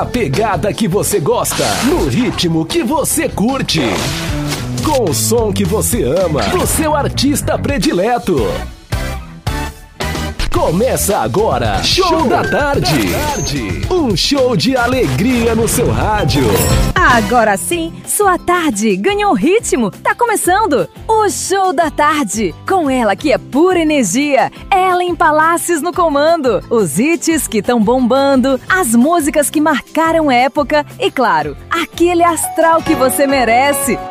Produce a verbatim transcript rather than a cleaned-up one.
Na pegada que você gosta, no ritmo que você curte. Com o som que você ama, do seu artista predileto. Começa agora, Show, show da, tarde. da Tarde. Um show de alegria no seu rádio. Agora sim, sua tarde ganhou ritmo. Tá começando o Show da Tarde. Com ela que é pura energia, Ellen Palácios no comando. Os hits que estão bombando, as músicas que marcaram época e, claro, aquele astral que você merece.